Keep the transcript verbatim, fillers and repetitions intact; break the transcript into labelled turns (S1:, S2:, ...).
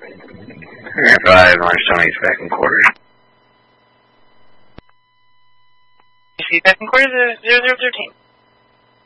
S1: Air five, Armstrong's back in quarters.
S2: You see back in quarters, zero zero thirteen.